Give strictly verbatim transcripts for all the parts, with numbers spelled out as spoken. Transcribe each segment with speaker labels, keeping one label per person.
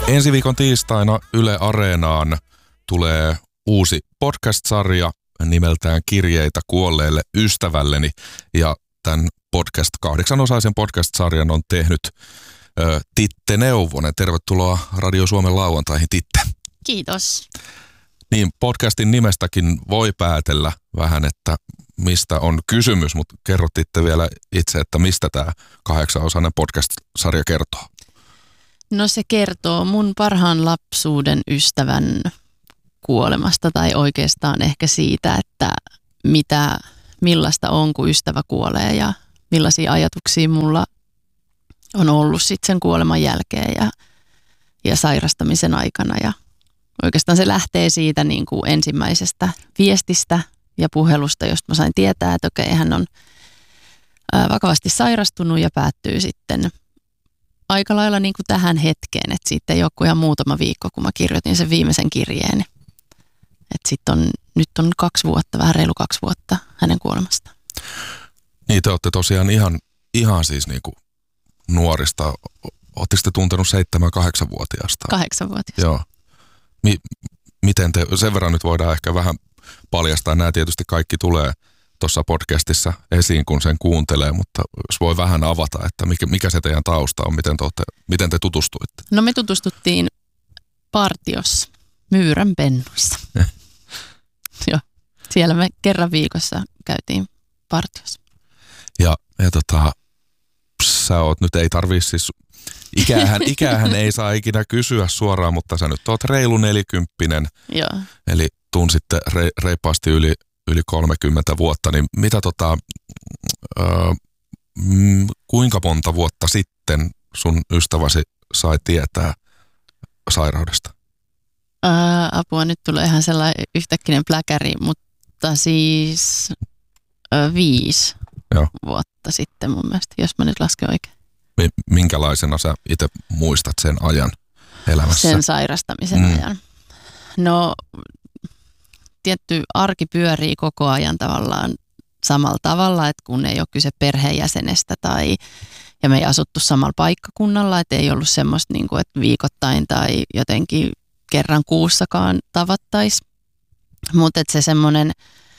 Speaker 1: Ensi viikon tiistaina Yle Areenaan tulee uusi podcast-sarja nimeltään Kirjeitä kuolleelle ystävälleni. Ja tämän podcast, kahdeksanosaisen podcast-sarjan on tehnyt ö, Titte Neuvonen. Tervetuloa Radio Suomen lauantaihin, Titte.
Speaker 2: Kiitos.
Speaker 1: Niin, podcastin nimestäkin voi päätellä vähän, että mistä on kysymys, mutta kerrotitte vielä itse, että mistä tämä kahdeksanosainen podcast-sarja kertoo.
Speaker 2: No se kertoo mun parhaan lapsuuden ystävän kuolemasta tai oikeastaan ehkä siitä, että mitä, millaista on, kun ystävä kuolee ja millaisia ajatuksia mulla on ollut sitten sen kuoleman jälkeen ja, ja sairastamisen aikana. Ja oikeastaan se lähtee siitä niin kuin ensimmäisestä viestistä ja puhelusta, josta mä sain tietää, että okei, hän on vakavasti sairastunut ja päättyy sitten aika lailla niin kuin tähän hetkeen, että siitä ei ole kuin ihan muutama viikko, kun mä kirjoitin sen viimeisen kirjeen. Että sitten on, nyt on kaksi vuotta, vähän reilu kaksi vuotta hänen kuolemastaan.
Speaker 1: Niin, te olette tosiaan ihan, ihan siis niin kuin nuorista. Oletteko te tuntenut seitsemän, kahdeksanvuotiaasta?
Speaker 2: Kahdeksanvuotiaasta.
Speaker 1: Joo. Mi- miten te, sen verran nyt voidaan ehkä vähän paljastaa, nämä tietysti kaikki tulee tuossa podcastissa esiin, kun sen kuuntelee, mutta jos voi vähän avata, että mikä, mikä se teidän tausta on, miten te, olette, miten te tutustuitte?
Speaker 2: No me tutustuttiin partiossa, Myyrän pennuissa. Joo, siellä me kerran viikossa käytiin partiossa.
Speaker 1: Ja, ja tota, sä oot nyt, ei tarvii siis, ikähän, ikähän ei saa ikinä kysyä suoraan, mutta sä nyt oot reilu nelikymppinen.
Speaker 2: Joo.
Speaker 1: Eli tunsitte re, reippaasti yli yli kolmekymmentä vuotta, niin mitä tota, ö, m, kuinka monta vuotta sitten sun ystäväsi sai tietää sairaudesta?
Speaker 2: Ää, apua, nyt tulee ihan sellainen yhtäkkinen pläkäri, mutta siis ä, viisi
Speaker 1: Joo.
Speaker 2: vuotta sitten mun mielestä, jos mä nyt lasken oikein.
Speaker 1: Minkälaisena sä itse muistat sen ajan elämässä?
Speaker 2: Sen sairastamisen mm. ajan. No, tietty arki pyörii koko ajan tavallaan samalla tavalla, että kun ei ole kyse perheenjäsenestä tai ja me ei asuttu samalla paikkakunnalla, että ei ollut semmoista niin kuin, että viikoittain tai jotenkin kerran kuussakaan tavattaisi. Mutta se semmoinen,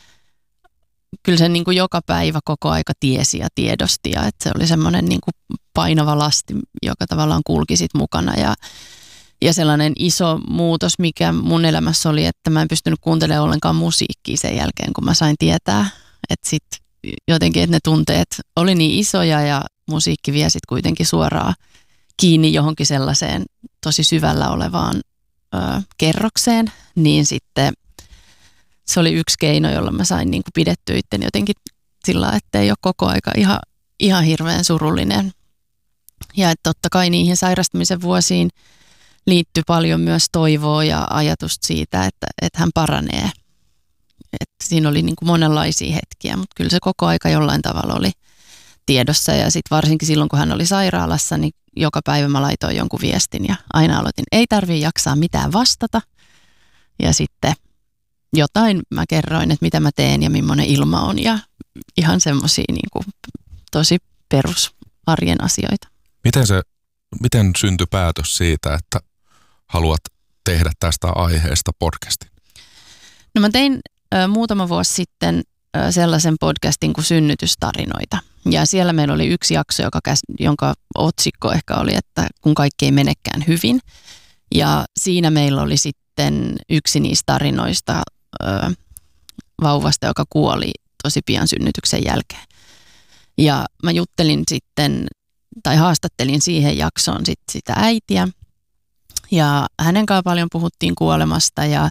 Speaker 2: kyllä se niin kuin joka päivä koko aika tiesi ja tiedosti ja että se oli semmoinen niin kuin painava lasti, joka tavallaan kulki sit mukana ja Ja sellainen iso muutos, mikä mun elämässä oli, että mä en pystynyt kuuntelemaan ollenkaan musiikkia sen jälkeen, kun mä sain tietää. Että sitten jotenkin, että ne tunteet oli niin isoja ja musiikki vie sitten kuitenkin suoraan kiinni johonkin sellaiseen tosi syvällä olevaan ö, kerrokseen. Niin sitten se oli yksi keino, jolla mä sain niin kuin pidettyä itteni jotenkin sillä, että ei ole koko aika ihan, ihan hirveän surullinen. Ja että totta kai niihin sairastumisen vuosiin liittyy paljon myös toivoa ja ajatusta siitä, että, että hän paranee. Et siinä oli niin kuin monenlaisia hetkiä, mutta kyllä se koko aika jollain tavalla oli tiedossa. Ja sitten varsinkin silloin, kun hän oli sairaalassa, niin joka päivä mä laitoin jonkun viestin ja aina aloitin, ei tarvitse jaksaa mitään vastata. Ja sitten jotain mä kerroin, että mitä mä teen ja millainen ilma on ja ihan semmoisia niin kuin tosi perusarjen asioita.
Speaker 1: Miten se, miten syntyi päätös siitä, että haluat tehdä tästä aiheesta podcastin?
Speaker 2: No mä tein ö, muutama vuosi sitten ö, sellaisen podcastin kuin Synnytystarinoita. Ja siellä meillä oli yksi jakso, joka käs, jonka otsikko ehkä oli, että kun kaikki ei menekään hyvin. Ja siinä meillä oli sitten yksi niistä tarinoista ö, vauvasta, joka kuoli tosi pian synnytyksen jälkeen. Ja mä juttelin sitten, tai haastattelin siihen jaksoon sit sitä äitiä. Ja hänen kanssaan paljon puhuttiin kuolemasta ja,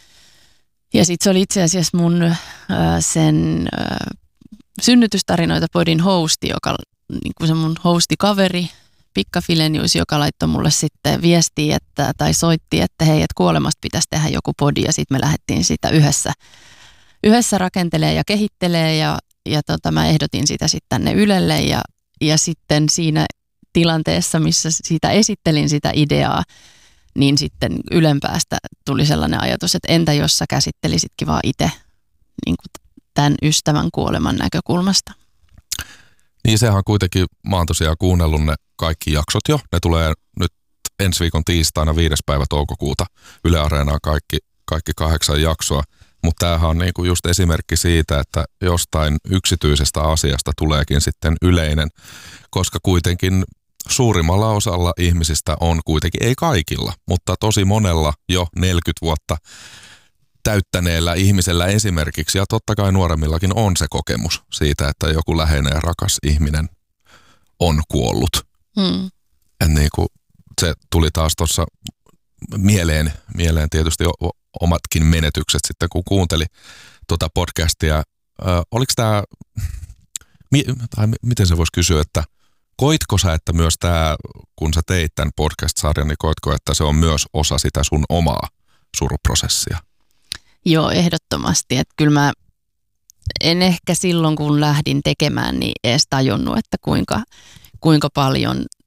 Speaker 2: ja sitten se oli itse asiassa mun äh, sen äh, synnytystarinoita podin hosti, joka niin kuin se mun hostikaveri Pikka Filenius, joka laittoi mulle sitten viestiä että, tai soitti, että hei, että kuolemasta pitäisi tehdä joku podi ja sitten me lähdettiin sitä yhdessä, yhdessä rakentelee ja kehittelee ja, ja tota, mä ehdotin sitä sitten tänne Ylelle ja, ja sitten siinä tilanteessa, missä sitä esittelin sitä ideaa, niin sitten Ylenpäästä tuli sellainen ajatus, että entä jos sä käsittelisitkin vaan itse niin kuin tämän ystävän kuoleman näkökulmasta.
Speaker 1: Niin sehän kuitenkin, mä oon tosiaan kuunnellut ne kaikki jaksot jo, ne tulee nyt ensi viikon tiistaina viides päivä toukokuuta Yle Areenaan kaikki, kaikki kahdeksan jaksoa. Mutta tämähän on niinku just esimerkki siitä, että jostain yksityisestä asiasta tuleekin sitten yleinen, koska kuitenkin suurimmalla osalla ihmisistä on kuitenkin, ei kaikilla, mutta tosi monella jo neljäkymmentä vuotta täyttäneellä ihmisellä esimerkiksi, ja totta kai nuoremmillakin on se kokemus siitä, että joku läheinen ja rakas ihminen on kuollut. Hmm. Niin kuin se tuli taas tuossa mieleen, mieleen tietysti omatkin menetykset sitten, kun kuunteli tuota podcastia. Ö, oliko tämä, tai miten se voisi kysyä, että koitko sä, että myös tämä, kun sä teit tämän podcast-sarjan, niin koitko, että se on myös osa sitä sun omaa suruprosessia?
Speaker 2: Joo, ehdottomasti. Että kyllä mä en ehkä silloin, kun lähdin tekemään, niin edes tajunnut, että kuinka, kuinka paljon